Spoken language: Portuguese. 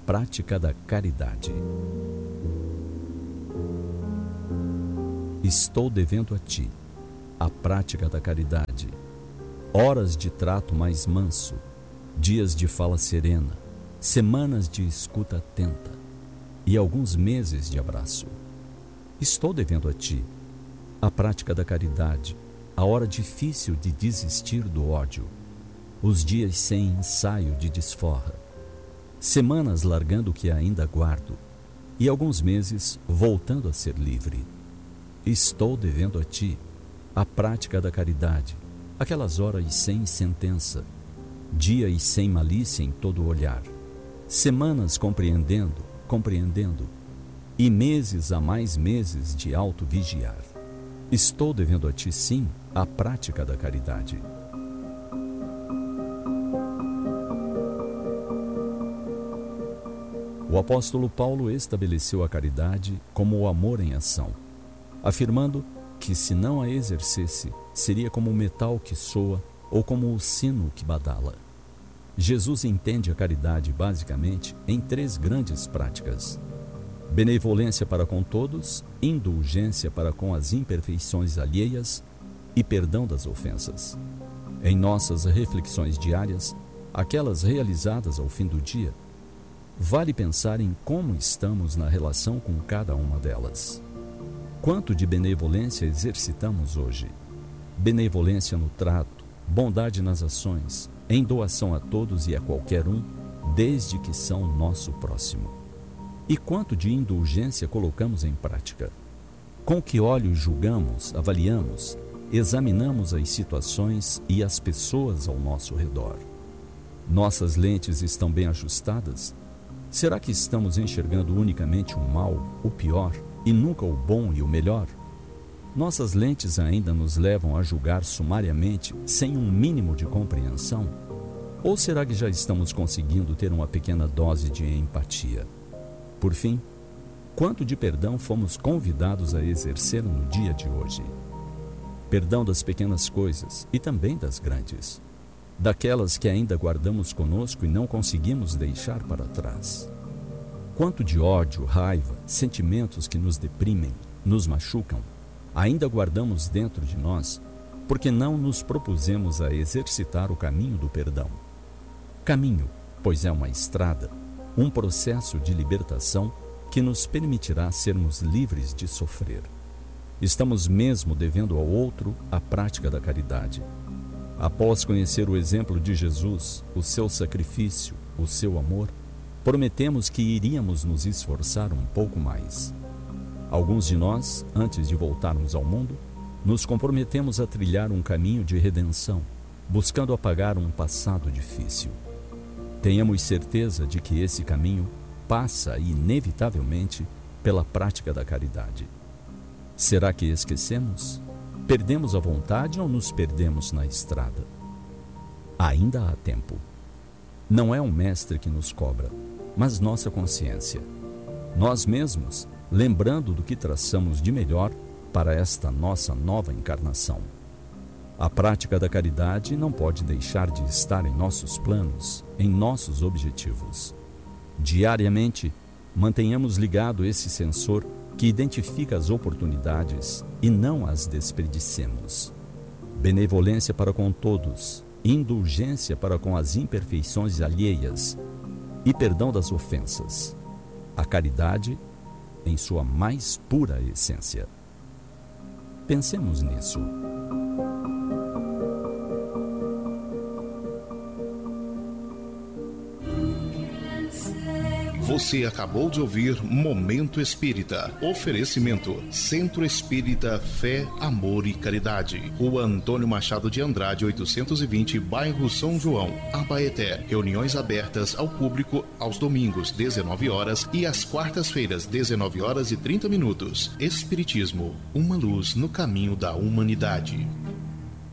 prática da caridade. Estou devendo a ti a prática da caridade, horas de trato mais manso, dias de fala serena, semanas de escuta atenta e alguns meses de abraço. Estou devendo a ti a prática da caridade, a hora difícil de desistir do ódio, os dias sem ensaio de desforra, semanas largando o que ainda guardo e alguns meses voltando a ser livre. Estou devendo a ti a prática da caridade, aquelas horas sem sentença, dias sem malícia em todo o olhar, semanas compreendendo, e meses a mais meses de auto-vigiar. Estou devendo a ti, sim, a prática da caridade. O apóstolo Paulo estabeleceu a caridade como o amor em ação, afirmando que se não a exercesse, seria como o metal que soa ou como o sino que badala. Jesus entende a caridade basicamente em 3 grandes práticas: benevolência para com todos, indulgência para com as imperfeições alheias e perdão das ofensas. Em nossas reflexões diárias, aquelas realizadas ao fim do dia, vale pensar em como estamos na relação com cada uma delas. Quanto de benevolência exercitamos hoje? Benevolência no trato, bondade nas ações, em doação a todos e a qualquer um, desde que são nosso próximo. E quanto de indulgência colocamos em prática? Com que olhos julgamos, avaliamos, examinamos as situações e as pessoas ao nosso redor? Nossas lentes estão bem ajustadas? Será que estamos enxergando unicamente o mal, o pior, e nunca o bom e o melhor? Nossas lentes ainda nos levam a julgar sumariamente, sem um mínimo de compreensão? Ou será que já estamos conseguindo ter uma pequena dose de empatia? Por fim, quanto de perdão fomos convidados a exercer no dia de hoje? Perdão das pequenas coisas e também das grandes, daquelas que ainda guardamos conosco e não conseguimos deixar para trás. Quanto de ódio, raiva, sentimentos que nos deprimem, nos machucam, ainda guardamos dentro de nós, porque não nos propusemos a exercitar o caminho do perdão. Caminho, pois é uma estrada, um processo de libertação que nos permitirá sermos livres de sofrer. Estamos mesmo devendo ao outro a prática da caridade. Após conhecer o exemplo de Jesus, o seu sacrifício, o seu amor, prometemos que iríamos nos esforçar um pouco mais. Alguns de nós, antes de voltarmos ao mundo, nos comprometemos a trilhar um caminho de redenção, buscando apagar um passado difícil. Tenhamos certeza de que esse caminho passa inevitavelmente pela prática da caridade. Será que esquecemos? Perdemos a vontade ou nos perdemos na estrada? Ainda há tempo. Não é um mestre que nos cobra, mas nossa consciência. Nós mesmos, lembrando do que traçamos de melhor para esta nossa nova encarnação. A prática da caridade não pode deixar de estar em nossos planos, em nossos objetivos. Diariamente, mantenhamos ligado esse sensor que identifica as oportunidades e não as desperdicemos. Benevolência para com todos, indulgência para com as imperfeições alheias e perdão das ofensas. A caridade em sua mais pura essência. Pensemos nisso. Você acabou de ouvir Momento Espírita. Oferecimento: Centro Espírita Fé, Amor e Caridade. Rua Antônio Machado de Andrade, 820, bairro São João, Abaeté. Reuniões abertas ao público aos domingos, 19 horas e às quartas-feiras, 19 horas e 30 minutos. Espiritismo, uma luz no caminho da humanidade.